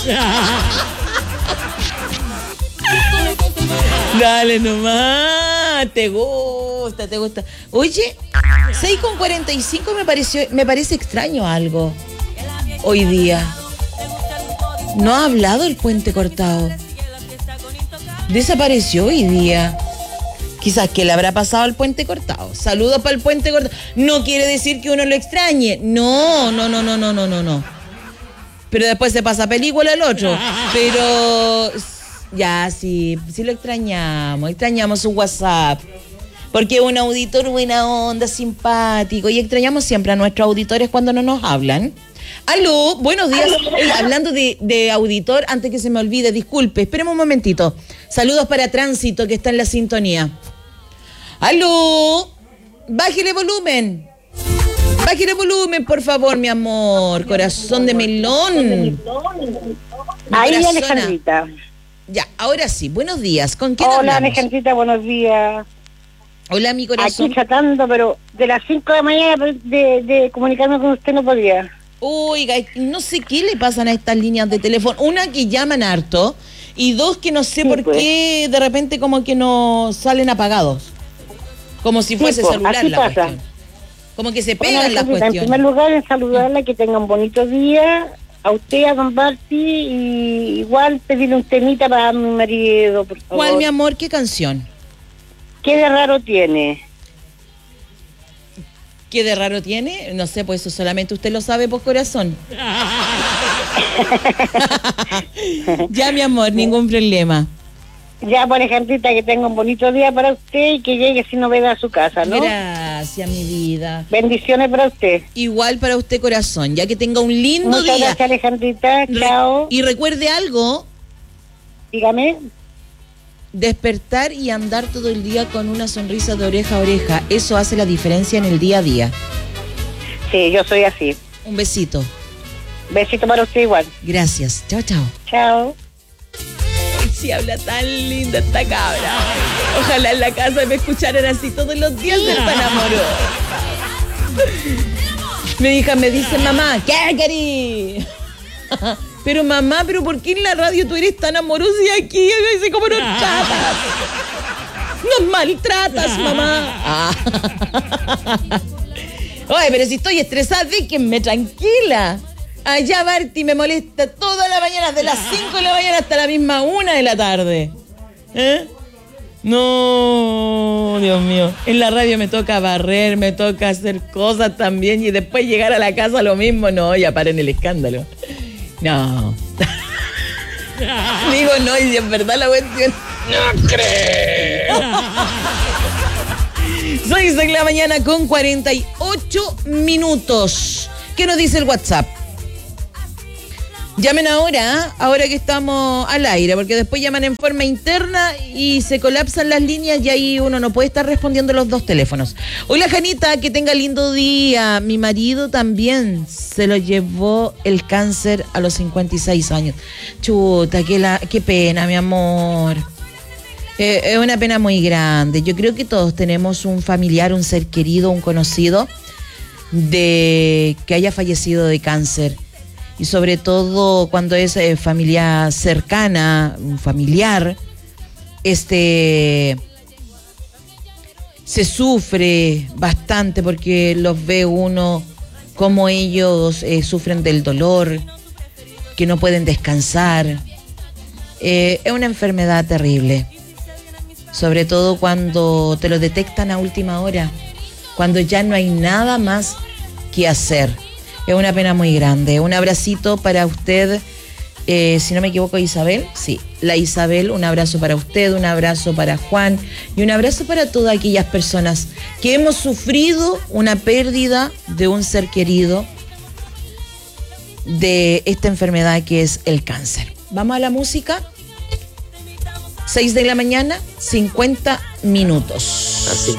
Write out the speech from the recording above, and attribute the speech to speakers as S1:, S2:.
S1: Dale nomás, te gusta. Oye, 6:45 me parece extraño algo hoy día. No ha hablado el puente cortado. Desapareció hoy día. Quizás que le habrá pasado al puente cortado. Saludos para el puente cortado. No quiere decir que uno lo extrañe. No. Pero después se pasa película el otro. Pero ya, sí lo extrañamos su WhatsApp. Porque es un auditor buena onda, simpático. Y extrañamos siempre a nuestros auditores cuando no nos hablan. Aló, buenos días. Hablando de auditor, antes que se me olvide, disculpe, espéreme un momentito. Saludos para Tránsito, que está en la sintonía. Aló, bájele volumen, por favor, mi amor. Corazón de melón.
S2: Ahí, Alejandrita.
S1: Ya, ahora sí, buenos días. ¿Con quién
S2: hablamos? Hola,
S1: Alejandrita,
S2: buenos días.
S1: Hola, mi corazón.
S2: Aquí tratando, pero de las 5 de la mañana de comunicarme con usted no podía.
S1: Oiga, no sé qué le pasan a estas líneas de teléfono. Una, que llaman harto, y dos, que no sé por qué de repente como que no salen apagados. Como si fuese celular la cuestión. Como que se pegan las cuestiones.
S2: En primer lugar, en saludarla, que tenga un bonito día, a usted, a don Barty, y igual pedirle un temita para mi marido, por favor.
S1: ¿Cuál, mi amor? ¿Qué canción?
S2: ¿Qué de raro tiene?
S1: ¿Qué de raro tiene? No sé, pues eso solamente usted lo sabe, por corazón. Ya, mi amor, ningún problema.
S2: Ya, por ejemplita, que tenga un bonito día para usted y que llegue sin novedad a su casa, ¿no?
S1: Gracias, mi vida.
S2: Bendiciones para usted.
S1: Igual para usted, corazón, ya que tenga un lindo día.
S2: Muchas gracias, Alejandrita. Chao.
S1: Y recuerde algo.
S2: Dígame.
S1: Despertar y andar todo el día con una sonrisa de oreja a oreja. Eso hace la diferencia en el día a día.
S2: Sí, yo soy así.
S1: Un besito.
S2: Besito para usted igual.
S1: Gracias. Chao, chao.
S2: Chao.
S1: Sí, habla tan linda esta cabra. Ojalá en la casa me escucharan así todos los días del tan amoroso. Mi hija me dice, mamá, ¿qué querí? Pero mamá, ¿pero por qué en la radio tú eres tan amorosa y aquí? Y dice, ¿cómo nos tratas? Nos maltratas, mamá. Oye, pero si estoy estresada, déjenme tranquila. Allá Barty me molesta toda la mañana, de las 5 de la mañana hasta la misma 1 de la tarde. No, Dios mío. En la radio me toca barrer, me toca hacer cosas también y después llegar a la casa lo mismo. No, ya paren el escándalo. No. Digo no, y es verdad la cuestión.
S3: No creo.
S1: 6 de la mañana con 48 minutos. ¿Qué nos dice el WhatsApp? Llamen ahora que estamos al aire, porque después llaman en forma interna y se colapsan las líneas y ahí uno no puede estar respondiendo los dos teléfonos. Hola, Janita, que tenga lindo día. Mi marido también se lo llevó el cáncer a los 56 años. Chuta, qué pena, mi amor. Es una pena muy grande. Yo creo que todos tenemos un familiar, un ser querido, un conocido de que haya fallecido de cáncer. Y sobre todo cuando es familia cercana, un familiar, se sufre bastante porque los ve uno como ellos sufren del dolor, que no pueden descansar. Es una enfermedad terrible, sobre todo cuando te lo detectan a última hora, cuando ya no hay nada más que hacer. Es una pena muy grande. Un abracito para usted, si no me equivoco, Isabel. Sí, la Isabel, un abrazo para usted, un abrazo para Juan y un abrazo para todas aquellas personas que hemos sufrido una pérdida de un ser querido de esta enfermedad que es el cáncer. Vamos a la música. 6 de la mañana, 50 minutos.
S3: Así.